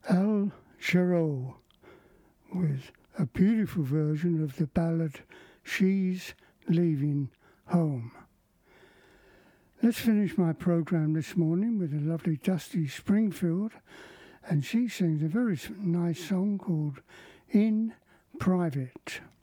Al Jarreau with a beautiful version of the ballad She's Leaving Home. Let's finish my programme this morning with a lovely Dusty Springfield, and she sings a very nice song called In Private.